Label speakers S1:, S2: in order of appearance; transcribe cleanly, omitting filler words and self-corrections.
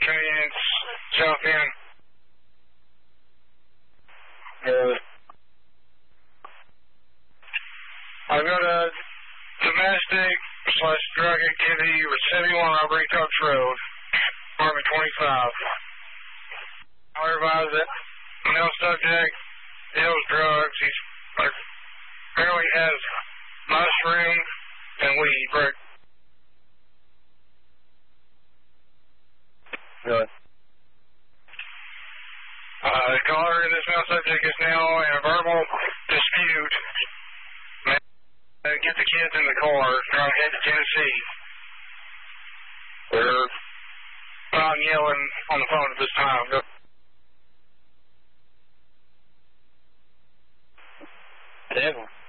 S1: units, South End. I've got a domestic / drug activity with 71 Aubrey Coach Road, apartment 25. I advise that male subject deals drugs. He apparently has mushrooms and weed. Right.
S2: Good.
S1: The caller and this male subject is now in a verbal dispute. Get the kids in the car, trying to head to Tennessee. They're not yelling on the phone at this time.
S2: Devil.